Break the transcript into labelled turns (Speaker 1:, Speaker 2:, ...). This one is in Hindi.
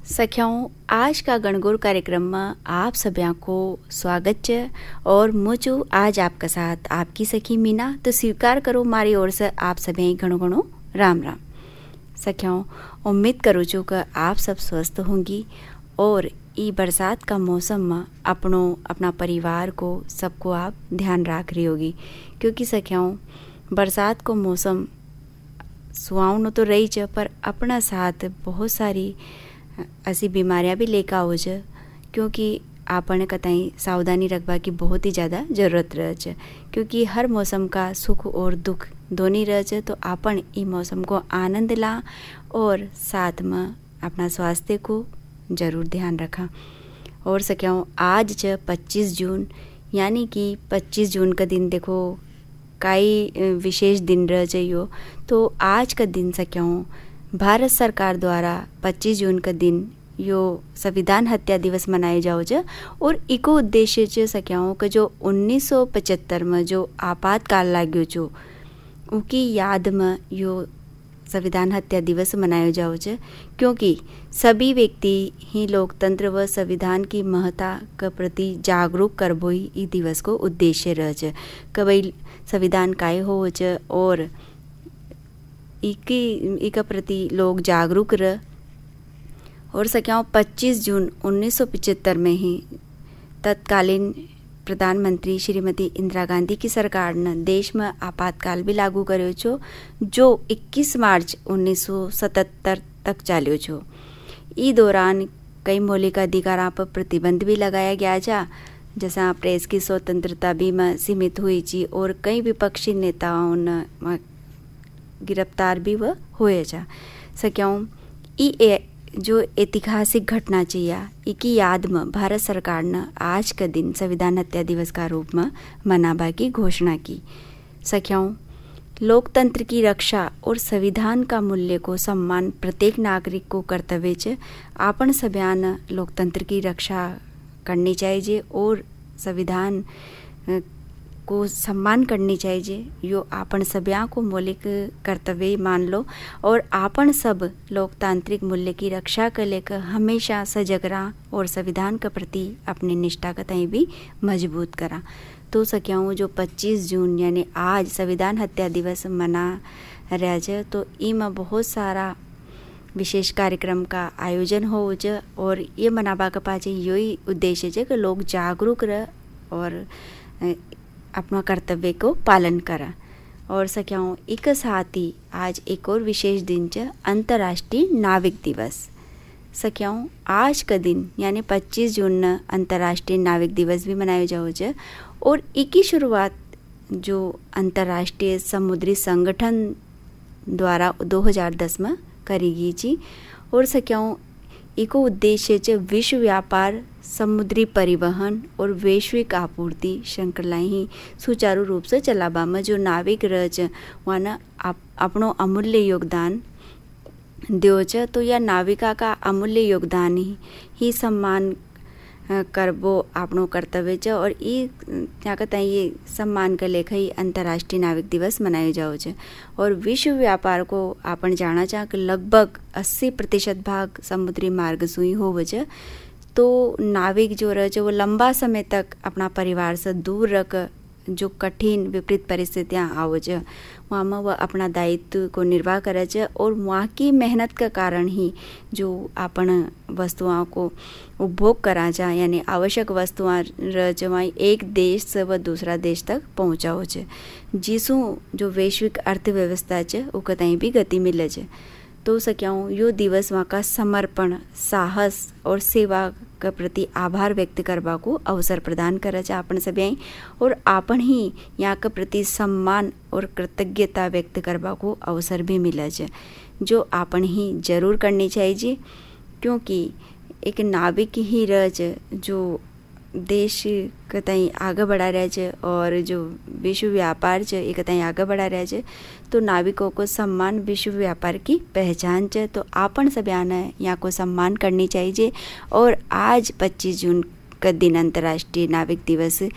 Speaker 1: सख्याओं, आज का गणगौर कार्यक्रम में आप सभ्या को स्वागत है और मुझे आज आपका साथ आपकी सखी मीना। तो स्वीकार करो मारी ओर से आप सभी घणो घणो राम राम। सख्याओं, उम्मीद करो जो कि आप सब स्वस्थ होंगी और ई बरसात का मौसम में अपना परिवार को सबको आप ध्यान रख रही होगी, क्योंकि सख्याओं बरसात को मौसम सुहावनो तो रही है पर अपना साथ बहुत सारी ऐसी बीमारियां भी लेकर आओ छ, क्योंकि आपने कतई सावधानी रखवा की बहुत ही ज़्यादा ज़रूरत रह छ, क्योंकि हर मौसम का सुख और दुख दोनों रह छ। तो आपन ई मौसम को आनंद ला और साथ में अपना स्वास्थ्य को ज़रूर ध्यान रखा। और सख्याओं, आज छ 25 जून, यानी कि 25 जून का दिन देखो कई विशेष दिन रह जाइयो। तो आज का दिन सख्याओं भारत सरकार द्वारा 25 जून का दिन यो संविधान हत्या दिवस मनाए जाओ छ। और इको उद्देश्य छ सख्याओं का जो 1975 में जो आपातकाल लाग्यो छो उनकी याद में यो संविधान हत्या दिवस मनाया जाओ छ, क्योंकि सभी व्यक्ति ही लोकतंत्र व संविधान की महत्ता के प्रति जागरूक करबो ही ई दिवस को उद्देश्य रह छ। कभी संविधान काय हो छ और इका प्रति लोग जागरूक रह। और सख्याओं 25 जून 1975 में ही तत्कालीन प्रधानमंत्री श्रीमती इंदिरा गांधी की सरकार ने देश में आपातकाल भी लागू कर्यो छो, जो 21 मार्च 1977 तक चाल्यो छो। ई दौरान कई मौलिक अधिकारों पर प्रतिबंध भी लगाया गया था, जैसा प्रेस की स्वतंत्रता भी में सीमित हुई थी और कई विपक्षी नेताओं ने गिरफ्तार भी वह हुए जा। सख्याओं, ई जो ऐतिहासिक घटना चाहिए इकी याद में भारत सरकार ने आज का दिन संविधान हत्या दिवस का रूप में मनाबा की घोषणा की। सख्याओं, लोकतंत्र की रक्षा और संविधान का मूल्य को सम्मान प्रत्येक नागरिक को कर्तव्य है। आपन सभ्यान लोकतंत्र की रक्षा करनी चाहिए और संविधान को सम्मान करनी चाहिए। यो आपन सभ्या को मौलिक कर्तव्य मान लो और आपन सब लोकतांत्रिक मूल्य की रक्षा कर लेकर हमेशा सजग रहा और संविधान के प्रति अपनी निष्ठा का तय भी मजबूत करा। तो सख्याओं, जो 25 जून यानी आज संविधान हत्या दिवस मना रहा है, तो इमें बहुत सारा विशेष कार्यक्रम का आयोजन हो ज और ये मनाबा के पाछे यही उद्देश्य है कि लोग जागरूक रह और अपना कर्तव्य को पालन करा। और सख्याओं, एक साथ ही आज एक और विशेष दिन है अंतर्राष्ट्रीय नाविक दिवस। सख्याओं, आज का दिन यानी 25 जून न अंतर्राष्ट्रीय नाविक दिवस भी मनाया जाओ छ और इकी शुरुआत जो अंतर्राष्ट्रीय समुद्री संगठन द्वारा 2010 में करी गई थी। और सख्याओं, इको उद्देश्य है विश्व व्यापार, समुद्री परिवहन और वैश्विक आपूर्ति श्रृंखलाएं ही सुचारू रूप से चलाबा में जो नाविक रह वहाँ अपनो अमूल्य योगदान दियो छ। तो यह नाविका का अमूल्य योगदान ही सम्मान करबो आपनो कर्तव्य छ और क्या कहता है ये सम्मान के लेखा ही अंतर्राष्ट्रीय नाविक दिवस मनाया जाओ छ। और विश्व व्यापार को आपन जाना चाह कि लगभग 80% भाग समुद्री मार्ग सुई हो छ। तो नाविक जो रह वो लंबा समय तक अपना परिवार से दूर रख जो कठिन विपरीत परिस्थितियाँ आओ छ वहाँ में वह अपना दायित्व को निर्वाह करे छ और वहाँ की मेहनत के कारण ही जो अपन वस्तुओं को उपभोग करा जा यानी आवश्यक वस्तुआं रह वहाँ एक देश से वह दूसरा देश तक पहुँचाओ छ, जिसू जो वैश्विक अर्थव्यवस्था है वो कतई भी गति मिले छ। तो सख्याओं, यो दिवस वहाँ का समर्पण, साहस और सेवा के प्रति आभार व्यक्त करवा को अवसर प्रदान करे छ आपन सभी और आपन ही यहाँ के प्रति सम्मान और कृतज्ञता व्यक्त करवा को अवसर भी मिले छ, जो आपन ही जरूर करनी चाहिए। क्योंकि एक नाविक ही रह जो देश कतई आगे बढ़ा रहा है और जो विश्व व्यापार है ये कतई आगे बढ़ा रहा है। तो नाविकों को सम्मान विश्व व्यापार की पहचान है। तो आपन सभ्यान यहाँ को सम्मान करनी चाहिए। और आज 25 जून का दिन अंतर्राष्ट्रीय नाविक दिवस